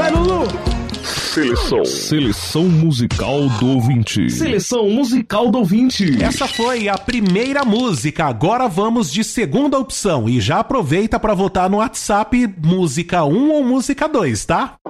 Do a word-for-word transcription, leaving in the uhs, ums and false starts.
Vai, Lulu! Seleção. Seleção musical do ouvinte. Seleção musical do ouvinte. Essa foi a primeira música. Agora vamos de segunda opção. E já aproveita para votar no WhatsApp música um ou música dois, tá?